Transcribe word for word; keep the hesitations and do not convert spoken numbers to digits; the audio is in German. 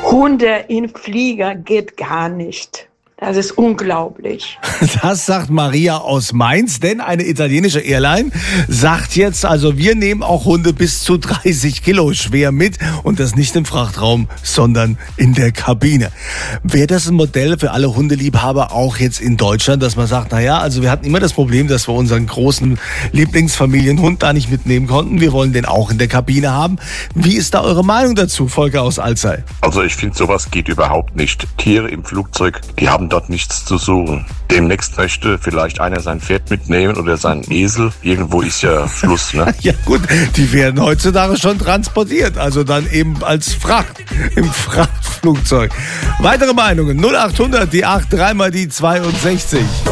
Hunde in Flieger geht gar nicht. Das ist unglaublich. Das sagt Maria aus Mainz, denn eine italienische Airline sagt jetzt, also wir nehmen auch Hunde bis zu dreißig Kilo schwer mit und das nicht im Frachtraum, sondern in der Kabine. Wäre das ein Modell für alle Hundeliebhaber auch jetzt in Deutschland, dass man sagt, naja, also wir hatten immer das Problem, dass wir unseren großen Lieblingsfamilienhund da nicht mitnehmen konnten. Wir wollen den auch in der Kabine haben. Wie ist da eure Meinung dazu, Volker aus Alzey? Also ich finde, sowas geht überhaupt nicht. Tiere im Flugzeug, die haben dort nichts zu suchen. Demnächst möchte vielleicht einer sein Pferd mitnehmen oder seinen Esel. Irgendwo ist ja Schluss, ne? Ja gut, die werden heutzutage schon transportiert, also dann eben als Fracht im Frachtflugzeug. Weitere Meinungen null acht hundert, die acht, dreimal die zweiundsechzig.